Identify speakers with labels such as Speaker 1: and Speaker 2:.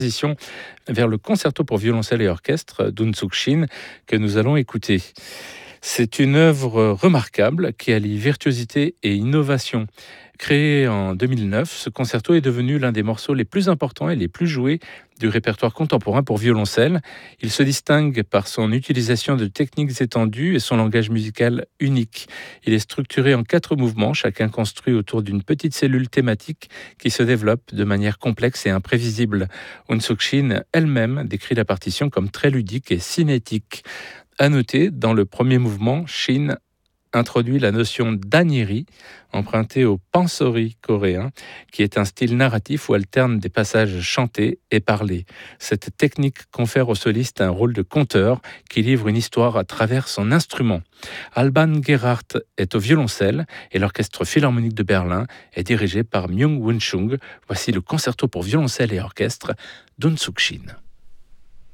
Speaker 1: Transition vers le concerto pour violoncelle et orchestre d'Un Suk-shin que nous allons écouter. C'est une œuvre remarquable qui allie virtuosité et innovation. Créé en 2009, ce concerto est devenu l'un des morceaux les plus importants et les plus joués du répertoire contemporain pour violoncelle. Il se distingue par son utilisation de techniques étendues et son langage musical unique. Il est structuré en 4 mouvements, chacun construit autour d'une petite cellule thématique qui se développe de manière complexe et imprévisible. Un Suk-shin elle-même décrit la partition comme très ludique et cinétique. À noter, dans le premier mouvement, Shin introduit la notion d'aniri, empruntée au pansori coréen, qui est un style narratif où alternent des passages chantés et parlés. Cette technique confère au soliste un rôle de conteur qui livre une histoire à travers son instrument. Alban Gerhardt est au violoncelle et l'Orchestre Philharmonique de Berlin est dirigé par Myung-Whun Chung. Voici le concerto pour violoncelle et orchestre d'Un Suk-shin.